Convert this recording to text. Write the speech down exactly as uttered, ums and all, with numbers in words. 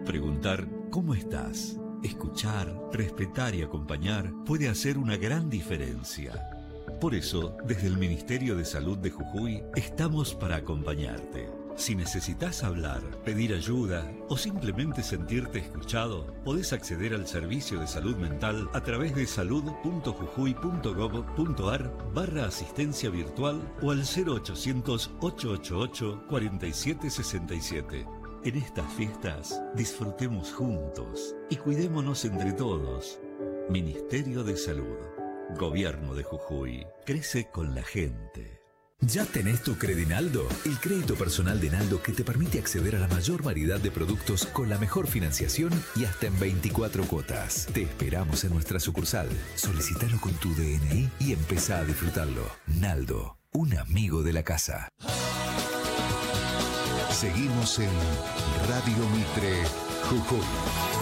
Preguntar ¿cómo estás? Escuchar, respetar y acompañar puede hacer una gran diferencia. Por eso, desde el Ministerio de Salud de Jujuy, estamos para acompañarte. Si necesitas hablar, pedir ayuda o simplemente sentirte escuchado, podés acceder al servicio de salud mental a través de salud punto jujuy punto gob punto ar barra asistencia virtual o al cero ochocientos, ochocientos ochenta y ocho, cuarenta y siete sesenta y siete. En estas fiestas, disfrutemos juntos y cuidémonos entre todos. Ministerio de Salud. Gobierno de Jujuy. Crece con la gente. ¿Ya tenés tu Credinaldo? El crédito personal de Naldo que te permite acceder a la mayor variedad de productos con la mejor financiación y hasta en veinticuatro cuotas. Te esperamos en nuestra sucursal. Solicítalo con tu D N I y empezá a disfrutarlo. Naldo, un amigo de la casa. Seguimos en Radio Mitre Jujuy.